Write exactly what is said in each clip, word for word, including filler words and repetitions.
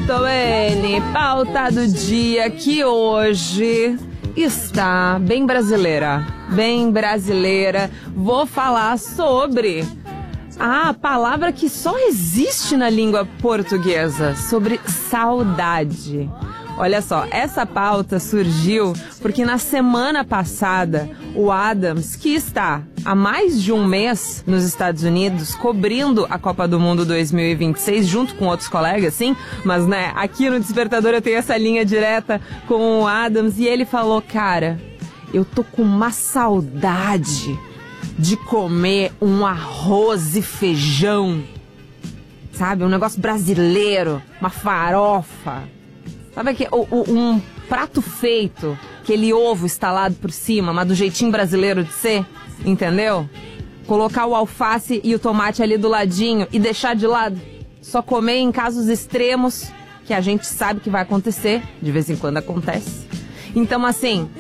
Muito bem, pauta do dia que hoje está bem brasileira, bem brasileira. Vou falar sobre a palavra que só existe na língua portuguesa, sobre saudade. Olha só, essa pauta surgiu porque na semana passada o Adams, que está há mais de um mês nos Estados Unidos cobrindo a Copa do Mundo dois mil e vinte e seis junto com outros colegas, sim, mas né, aqui no Despertador eu tenho essa linha direta com o Adams e ele falou, cara, eu tô com uma saudade de comer um arroz e feijão, sabe, um negócio brasileiro, uma farofa. Sabe que, o, o, um prato feito, aquele ovo estalado por cima, mas do jeitinho brasileiro de ser, entendeu? Colocar o alface e o tomate ali do ladinho e deixar de lado. Só comer em casos extremos, que a gente sabe que vai acontecer, de vez em quando acontece. Então, assim,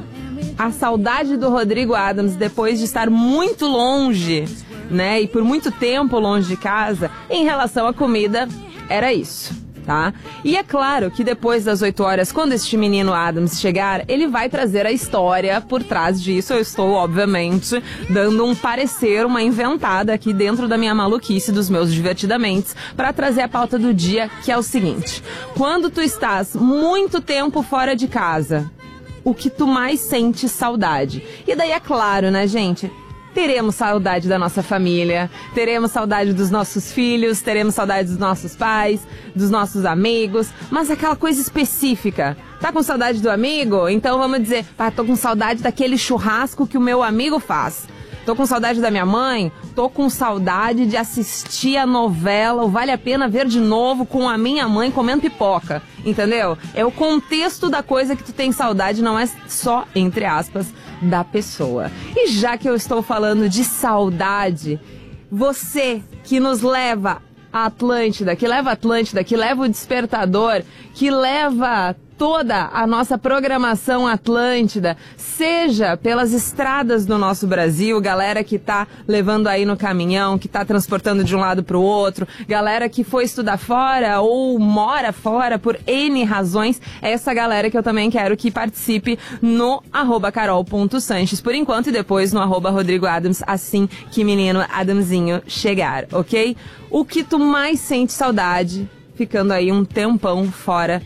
a saudade do Rodrigo Adams, depois de estar muito longe, né, e por muito tempo longe de casa, em relação à comida, era isso. Tá? E é claro que depois das oito horas, quando este menino Adams chegar, ele vai trazer a história por trás disso. Eu estou, obviamente, dando um parecer, uma inventada aqui dentro da minha maluquice, dos meus divertidamente, para trazer a pauta do dia, que é o seguinte. Quando tu estás muito tempo fora de casa, o que tu mais sente saudade? E daí é claro, né, gente? Teremos saudade da nossa família, teremos saudade dos nossos filhos, teremos saudade dos nossos pais, dos nossos amigos, mas aquela coisa específica. Tá com saudade do amigo? Então vamos dizer, ah, tô com saudade daquele churrasco que o meu amigo faz. Tô com saudade da minha mãe, tô com saudade de assistir a novela, o Vale a Pena Ver de Novo com a minha mãe comendo pipoca, entendeu? É o contexto da coisa que tu tem saudade, não é só, entre aspas, da pessoa. E já que eu estou falando de saudade, você que nos leva a Atlântida, que leva a Atlântida, que leva o Despertador, que leva toda a nossa programação Atlântida, seja pelas estradas do nosso Brasil, galera que tá levando aí no caminhão, que tá transportando de um lado pro outro, galera que foi estudar fora ou mora fora por N razões, é essa galera que eu também quero que participe no arroba carol.sanches por enquanto e depois no arroba Rodrigo Adams, assim que menino Adamzinho chegar, ok? O que tu mais sente saudade ficando aí um tempão fora